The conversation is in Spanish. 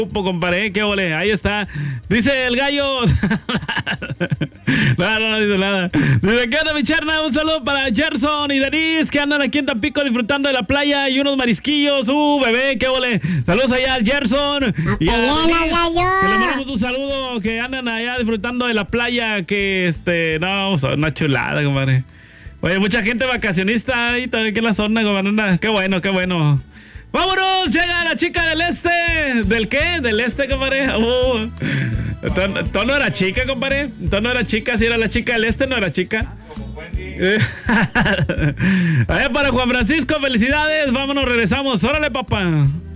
compadre, qué ole, ahí está. Dice el gallo. No dice nada. Dice, ¿qué onda, mi charna? Un saludo para Gerson y Denise, que andan aquí en Tampico disfrutando de la playa y unos marisquillos. Bebé, qué ole. Saludos allá al Gerson. Y a Denise, que le mandamos un saludo, que andan allá disfrutando de la playa, que no, una chulada, compadre. Oye, mucha gente vacacionista ahí también aquí en la zona, compadre. Qué bueno, qué bueno. ¡Vámonos! Llega la chica del este. ¿Del qué? Del este, compadre. Entonces no era chica, compadre. Entonces no era chica. Si era la chica del este, no era chica. A ver, para Juan Francisco, felicidades. Vámonos, regresamos. Órale, papá.